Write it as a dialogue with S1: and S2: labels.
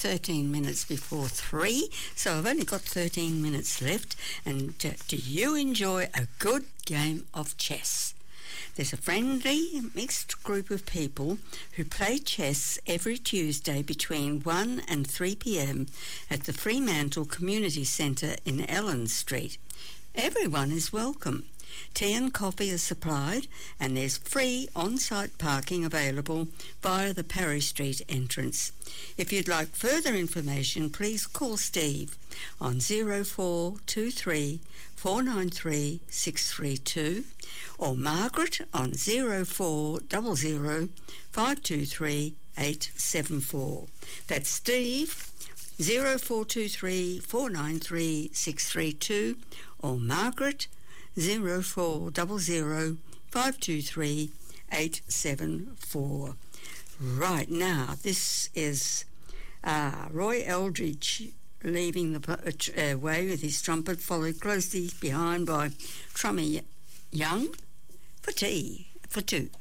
S1: 13 minutes before 3, so I've only got 13 minutes left. And do you enjoy a good game of chess? There's a friendly, mixed group of people who play chess every Tuesday between 1 and 3 p.m. at the Fremantle Community Centre in Ellen Street. Everyone is welcome. Tea and coffee are supplied, and there's free on-site parking available via the Parry Street entrance. If you'd like further information, please call Steve on 0423 493 632 or Margaret on 0400 523 874. That's Steve, 0423 493 632 or Margaret 0400 523 874. Right now, this is Roy Eldridge leaving the way with his trumpet, followed closely behind by Trummy Young for tea for two.